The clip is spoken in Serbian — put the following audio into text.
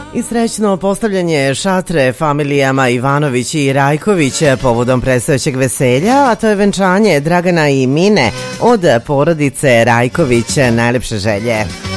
I srećno postavljanje šatre familijama Ivanović i Rajković povodom predstojećeg veselja, a to je venčanje Dragana i Mine od porodice Rajković. Najlepše želje.